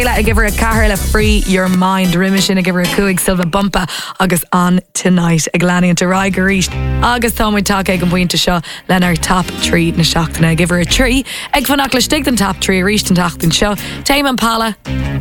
I give her a Caherla Free Your Mind Rimishin. I give her a Cuig Silva Bumpa August on tonight a Glanian to Rai Garish August Thomas Talk Egg and Point to Shaw Leonard top 3 na Shock. I give her a 3 Egg Fanakla Stig than top 3 reached and Tacht and Show Tame and Pala